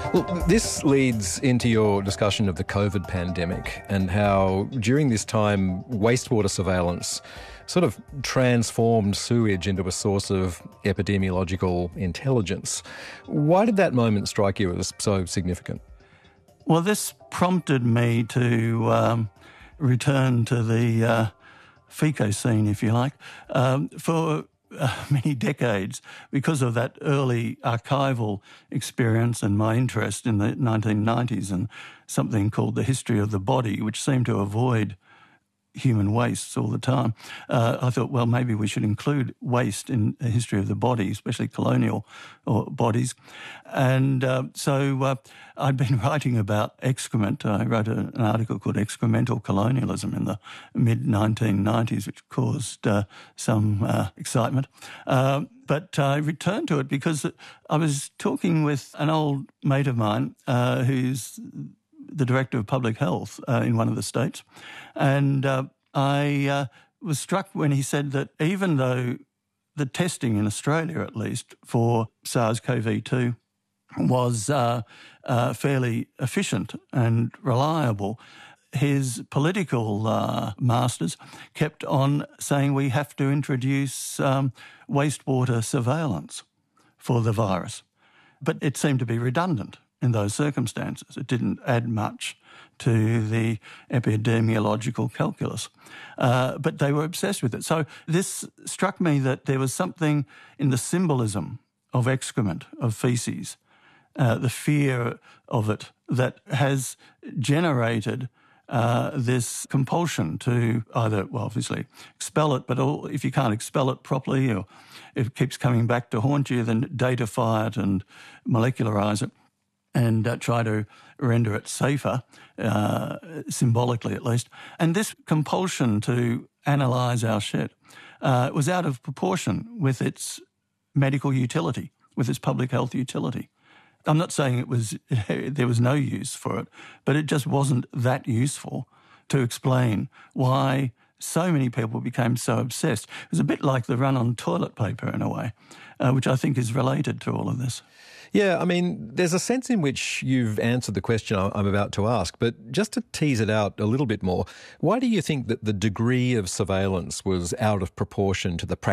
Well, this leads into your discussion of the COVID pandemic and how during this time wastewater surveillance sort of transformed sewage into a source of epidemiological intelligence. Why did that moment strike you as so significant? Well, this prompted me to return to the FECO scene, if you like, for many decades because of that early archival experience and my interest in the 1990s and something called the history of the body, which seemed to avoid human wastes all the time. I thought, well, maybe we should include waste in the history of the body, especially colonial bodies. And so I'd been writing about excrement. I wrote an article called Excremental Colonialism in the mid-1990s, which caused some excitement. But I returned to it because I was talking with an old mate of mine who's the director of public health in one of the states. And I was struck when he said that even though the testing in Australia, at least, for SARS-CoV-2 was fairly efficient and reliable, his political masters kept on saying we have to introduce wastewater surveillance for the virus. But it seemed to be redundant in those circumstances. It didn't add much to the epidemiological calculus. But they were obsessed with it. So this struck me that there was something in the symbolism of excrement, of faeces, the fear of it, that has generated this compulsion to either, well, obviously, expel it, but if you can't expel it properly or if it keeps coming back to haunt you, then datafy it and molecularise it and try to render it safer, symbolically at least. And this compulsion to analyse our shit was out of proportion with its medical utility, with its public health utility. I'm not saying there was no use for it, but it just wasn't that useful to explain why so many people became so obsessed. It was a bit like the run on toilet paper in a way, which I think is related to all of this. Yeah, I mean, there's a sense in which you've answered the question I'm about to ask, but just to tease it out a little bit more, why do you think that the degree of surveillance was out of proportion to the